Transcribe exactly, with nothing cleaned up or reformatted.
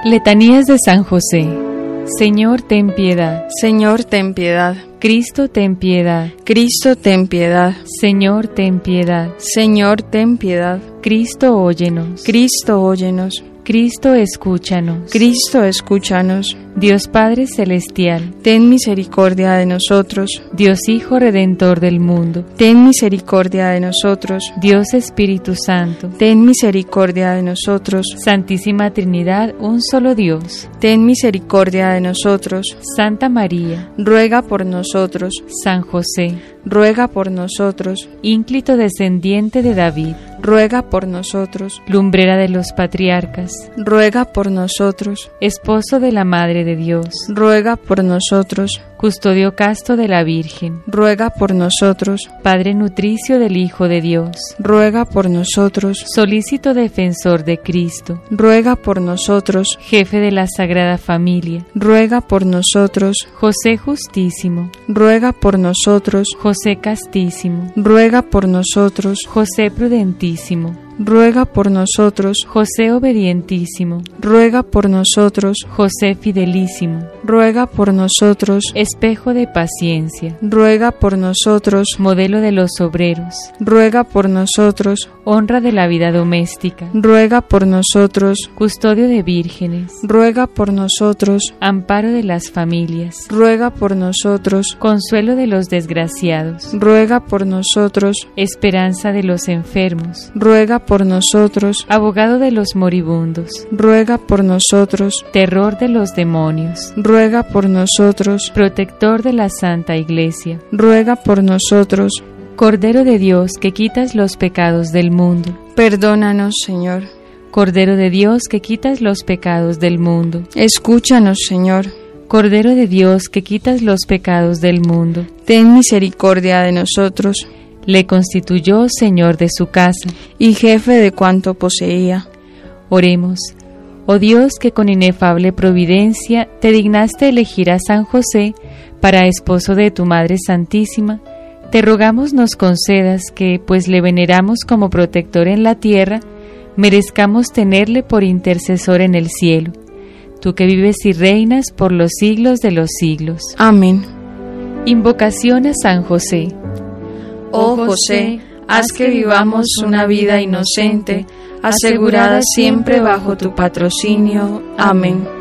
Letanías de San José. Señor, ten piedad. Señor, ten piedad. Cristo, ten piedad. Cristo, ten piedad. Señor, ten piedad. Señor, ten piedad. Cristo, óyenos. Cristo, óyenos. Cristo, escúchanos. Cristo, escúchanos. Dios Padre Celestial, ten misericordia de nosotros. Dios Hijo Redentor del mundo, ten misericordia de nosotros. Dios Espíritu Santo, ten misericordia de nosotros. Santísima Trinidad, un solo Dios, ten misericordia de nosotros. Santa María, ruega por nosotros. San José, ruega por nosotros. Ínclito descendiente de David, ruega por nosotros. Lumbrera de los patriarcas, ruega por nosotros. Esposo de la Madre de Dios, ruega por nosotros. Custodio casto de la Virgen, ruega por nosotros. Padre nutricio del Hijo de Dios, ruega por nosotros. Solícito defensor de Cristo, ruega por nosotros. Jefe de la Sagrada Familia, ruega por nosotros. José justísimo, ruega por nosotros. José castísimo, ruega por nosotros. José prudentísimo, ruega por nosotros. José obedientísimo, ruega por nosotros. José fidelísimo, ruega por nosotros. Espejo de paciencia, ruega por nosotros. Modelo de los obreros, ruega por nosotros. Honra de la vida doméstica, ruega por nosotros. Custodio de vírgenes, ruega por nosotros. Amparo de las familias, ruega por nosotros. Consuelo de los desgraciados, ruega por nosotros. Esperanza de los enfermos, ruega por nosotros. Abogado de los moribundos, ruega por nosotros. Terror de los demonios, ruega por nosotros. Protector de la Santa Iglesia, ruega por nosotros. Cordero de Dios que quitas los pecados del mundo, perdónanos, Señor. Cordero de Dios que quitas los pecados del mundo, escúchanos, Señor. Cordero de Dios que quitas los pecados del mundo, ten misericordia de nosotros. Le constituyó Señor de su casa y jefe de cuanto poseía. Oremos. Oh Dios, que con inefable providencia te dignaste elegir a San José para esposo de tu Madre Santísima, te rogamos nos concedas que, pues le veneramos como protector en la tierra, merezcamos tenerle por intercesor en el cielo, tú que vives y reinas por los siglos de los siglos. Amén. Invocación a San José. Oh José, haz que vivamos una vida inocente, asegurada siempre bajo tu patrocinio. Amén.